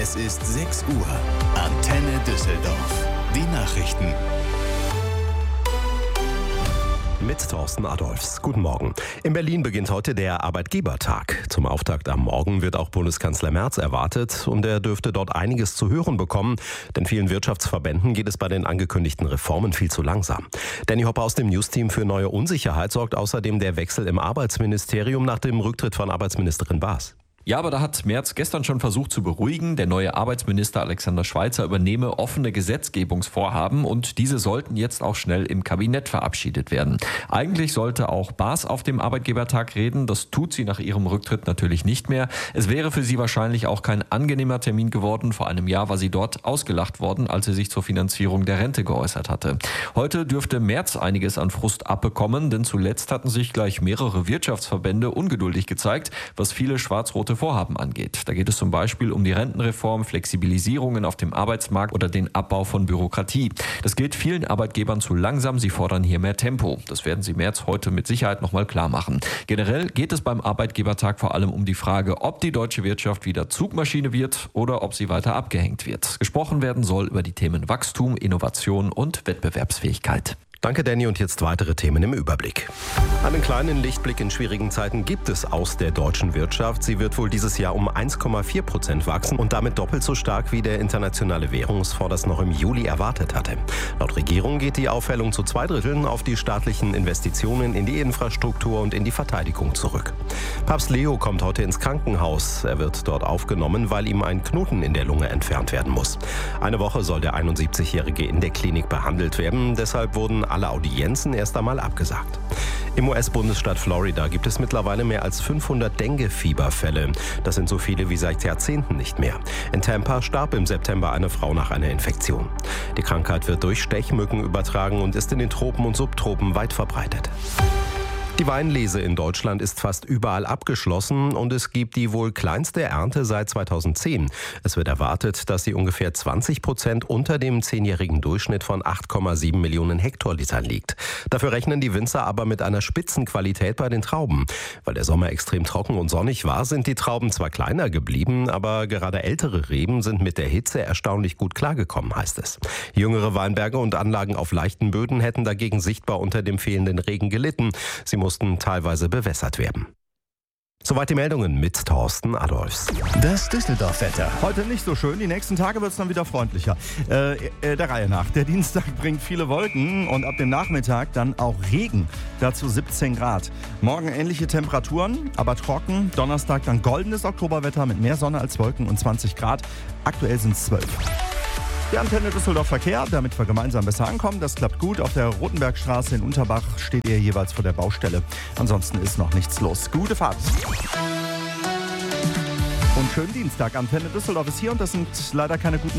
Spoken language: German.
Es ist 6 Uhr. Antenne Düsseldorf. Die Nachrichten. Mit Thorsten Adolfs. Guten Morgen. In Berlin beginnt heute der Arbeitgebertag. Zum Auftakt am Morgen wird auch Bundeskanzler Merz erwartet und er dürfte dort einiges zu hören bekommen, denn vielen Wirtschaftsverbänden geht es bei den angekündigten Reformen viel zu langsam. Danny Hopper aus dem Newsteam. Für neue Unsicherheit sorgt außerdem der Wechsel im Arbeitsministerium nach dem Rücktritt von Arbeitsministerin Baas. Ja, aber da hat Merz gestern schon versucht zu beruhigen. Der neue Arbeitsminister Alexander Schweitzer übernehme offene Gesetzgebungsvorhaben und diese sollten jetzt auch schnell im Kabinett verabschiedet werden. Eigentlich sollte auch Baas auf dem Arbeitgebertag reden. Das tut sie nach ihrem Rücktritt natürlich nicht mehr. Es wäre für sie wahrscheinlich auch kein angenehmer Termin geworden. Vor einem Jahr war sie dort ausgelacht worden, als sie sich zur Finanzierung der Rente geäußert hatte. Heute dürfte Merz einiges an Frust abbekommen, denn zuletzt hatten sich gleich mehrere Wirtschaftsverbände ungeduldig gezeigt, was viele schwarz-rote Vorhaben angeht. Da geht es zum Beispiel um die Rentenreform, Flexibilisierungen auf dem Arbeitsmarkt oder den Abbau von Bürokratie. Das geht vielen Arbeitgebern zu langsam. Sie fordern hier mehr Tempo. Das werden sie Merz heute mit Sicherheit nochmal klar machen. Generell geht es beim Arbeitgebertag vor allem um die Frage, ob die deutsche Wirtschaft wieder Zugmaschine wird oder ob sie weiter abgehängt wird. Gesprochen werden soll über die Themen Wachstum, Innovation und Wettbewerbsfähigkeit. Danke, Danny. Und jetzt weitere Themen im Überblick. Einen kleinen Lichtblick in schwierigen Zeiten gibt es aus der deutschen Wirtschaft. Sie wird wohl dieses Jahr um 1,4% wachsen und damit doppelt so stark, wie der Internationale Währungsfonds das noch im Juli erwartet hatte. Laut Regierung geht die Aufhellung zu 2/3 auf die staatlichen Investitionen in die Infrastruktur und in die Verteidigung zurück. Papst Leo kommt heute ins Krankenhaus. Er wird dort aufgenommen, weil ihm ein Knoten in der Lunge entfernt werden muss. Eine Woche soll der 71-Jährige in der Klinik behandelt werden. Deshalb wurden alle Audienzen erst einmal abgesagt. Im US-Bundesstaat Florida gibt es mittlerweile mehr als 500 Dengue-Fieberfälle. Das sind so viele wie seit Jahrzehnten nicht mehr. In Tampa starb im September eine Frau nach einer Infektion. Die Krankheit wird durch Stechmücken übertragen und ist in den Tropen und Subtropen weit verbreitet. Die Weinlese in Deutschland ist fast überall abgeschlossen und es gibt die wohl kleinste Ernte seit 2010. Es wird erwartet, dass sie ungefähr 20% unter dem 10-jährigen Durchschnitt von 8,7 Millionen Hektolitern liegt. Dafür rechnen die Winzer aber mit einer Spitzenqualität bei den Trauben. Weil der Sommer extrem trocken und sonnig war, sind die Trauben zwar kleiner geblieben, aber gerade ältere Reben sind mit der Hitze erstaunlich gut klargekommen, heißt es. Jüngere Weinberge und Anlagen auf leichten Böden hätten dagegen sichtbar unter dem fehlenden Regen gelitten. Sie mussten teilweise bewässert werden. Soweit die Meldungen mit Thorsten Adolfs. Das Düsseldorf-Wetter. Heute nicht so schön, die nächsten Tage wird es dann wieder freundlicher. Der Reihe nach. Der Dienstag bringt viele Wolken und ab dem Nachmittag dann auch Regen. Dazu 17 Grad. Morgen ähnliche Temperaturen, aber trocken. Donnerstag dann goldenes Oktoberwetter mit mehr Sonne als Wolken und 20 Grad. Aktuell sind es 12. Die Antenne Düsseldorf Verkehr, damit wir gemeinsam besser ankommen. Das klappt gut. Auf der Rotenbergstraße in Unterbach steht ihr jeweils vor der Baustelle. Ansonsten ist noch nichts los. Gute Fahrt. Und schönen Dienstag. Antenne Düsseldorf ist hier und das sind leider keine guten